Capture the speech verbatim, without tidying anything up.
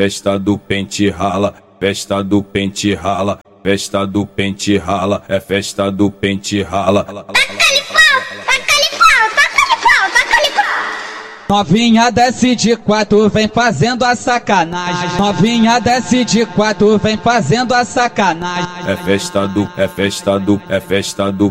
festa do pente rala, festa do pente rala, festa do pente rala, é festa do pente rala. Novinha desce de quatro, vem fazendo a sacanagem. Novinha desce de quatro, vem fazendo a sacanagem. É festa do, é festa do, é festa do